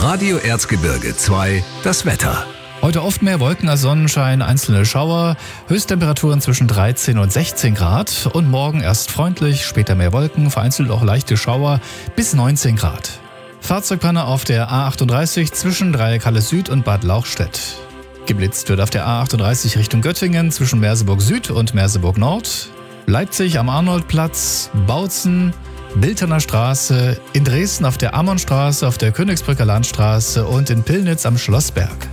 Radio Erzgebirge 2, das Wetter. Heute oft mehr Wolken als Sonnenschein, einzelne Schauer, Höchsttemperaturen zwischen 13 und 16 Grad und morgen erst freundlich, später mehr Wolken, vereinzelt auch leichte Schauer bis 19 Grad. Fahrzeugpanne auf der A38 zwischen Dreieckhalle Süd und Bad Lauchstädt. Geblitzt wird auf der A38 Richtung Göttingen zwischen Merseburg Süd und Merseburg Nord. Leipzig am Arnoldplatz, Bautzen, Biltener Straße, in Dresden auf der Ammonstraße, auf der Königsbrücker Landstraße und in Pillnitz am Schlossberg.